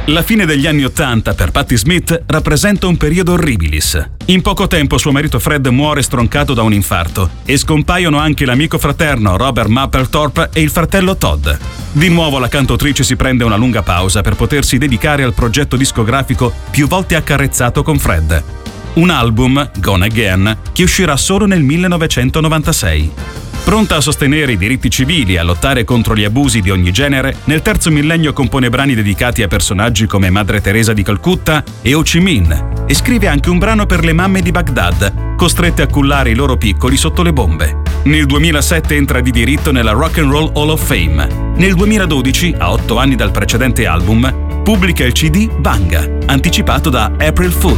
La fine degli anni '80 per Patti Smith rappresenta un periodo horribilis. In poco tempo suo marito Fred muore stroncato da un infarto e scompaiono anche l'amico fraterno Robert Mapplethorpe e il fratello Todd. Di nuovo la cantautrice si prende una lunga pausa per potersi dedicare al progetto discografico più volte accarezzato con Fred. Un album, Gone Again, che uscirà solo nel 1996. Pronta a sostenere i diritti civili e a lottare contro gli abusi di ogni genere, nel terzo millennio compone brani dedicati a personaggi come Madre Teresa di Calcutta e Ho Chi Minh, e scrive anche un brano per le mamme di Baghdad, costrette a cullare i loro piccoli sotto le bombe. Nel 2007 entra di diritto nella Rock and Roll Hall of Fame. Nel 2012, a 8 anni dal precedente album, pubblica il CD Banga, anticipato da April Fool.